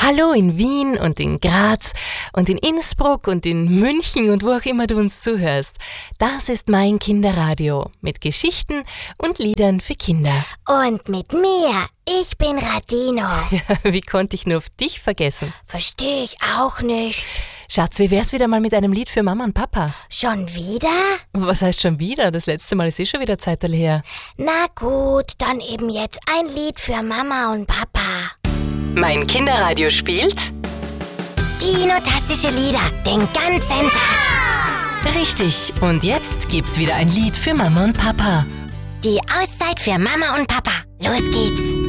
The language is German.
Hallo in Wien und in Graz und in Innsbruck und in München und wo auch immer du uns zuhörst. Das ist mein Kinderradio mit Geschichten und Liedern für Kinder. Und mit mir. Ich bin Radino. Ja, wie konnte ich nur auf dich vergessen? Verstehe ich auch nicht. Schatz, wie wär's wieder mal mit einem Lied für Mama und Papa? Schon wieder? Was heißt schon wieder? Das letzte Mal ist schon wieder Zeitl her. Na gut, dann eben jetzt ein Lied für Mama und Papa. Mein Kinderradio spielt Dino-tastische Lieder, den ganzen Tag. Richtig, und jetzt gibt's wieder ein Lied für Mama und Papa. Die Auszeit für Mama und Papa. Los geht's.